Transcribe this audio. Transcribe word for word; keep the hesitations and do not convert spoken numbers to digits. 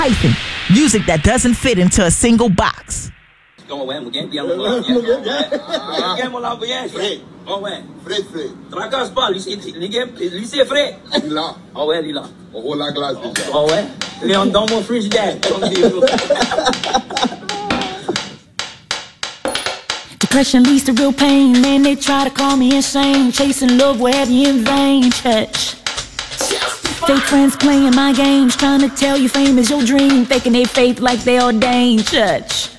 Hyphen, music that doesn't fit into a single box. Comment ouais, mon gars, bien mon gars. Bien mon gars, bien. Fred. Oh ouais. Fred, Fred. Tracasse pas, lui c'est Fred. Il là. Oh ouais, il là. On roule la glace déjà. Oh ouais. Il est dans mon frigidaire. Depression leads to real pain, and they try to call me insane. Chasing love will have you in vain, church. Fake friends playing my games, trying to tell you fame is your dream, faking their faith like they ordained, church.